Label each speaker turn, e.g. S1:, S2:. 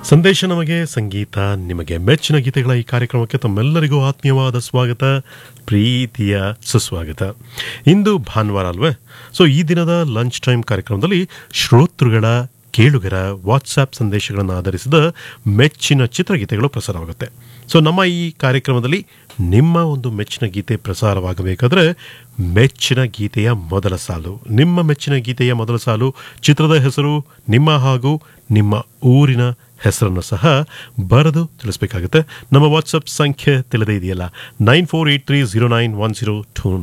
S1: ಸಂದೇಶ ನಮಗೆ ಸಂಗೀತ ನಿಮಗೆ ಮೆಚ್ಚಿನ ಗೀತೆಗಳ ಈ ಕಾರ್ಯಕ್ರಮಕ್ಕೆ ತಮ್ಮೆಲ್ಲರಿಗೂ ಆತ್ಮೀಯವಾದ ಸ್ವಾಗತ, ಪ್ರೀತಿಯ ಸುಸ್ವಾಗತ. ಇಂದು ಭಾನುವಾರ ಅಲ್ವೇ? ಸೊ ಈ ದಿನದ ಲಂಚ್ ಟೈಮ್ ಕಾರ್ಯಕ್ರಮದಲ್ಲಿ ಶ್ರೋತೃಗಳ ಕೇಳುಗರ ವಾಟ್ಸ್ಆ್ಯಪ್ ಸಂದೇಶಗಳನ್ನು ಆಧರಿಸಿದ ಮೆಚ್ಚಿನ ಚಿತ್ರಗೀತೆಗಳು ಪ್ರಸಾರವಾಗುತ್ತೆ. ಸೊ ನಮ್ಮ ಈ ಕಾರ್ಯಕ್ರಮದಲ್ಲಿ ನಿಮ್ಮ ಒಂದು ಮೆಚ್ಚಿನ ಗೀತೆ ಪ್ರಸಾರವಾಗಬೇಕಾದ್ರೆ ಮೆಚ್ಚಿನ ಗೀತೆಯ ಮೊದಲ ಸಾಲು, ನಿಮ್ಮ ಮೆಚ್ಚಿನ ಗೀತೆಯ ಮೊದಲ ಸಾಲು, ಚಿತ್ರದ ಹೆಸರು, ನಿಮ್ಮ ಹಾಗೂ ನಿಮ್ಮ ಊರಿನ ಹೆಸರನ್ನು ಸಹ ಬರೆದು ತಿಳಿಸಬೇಕಾಗುತ್ತೆ. ನಮ್ಮ ವಾಟ್ಸಪ್ ಸಂಖ್ಯೆ ತಿಳಿದೇ ಇದೆಯಲ್ಲ, 9483091029.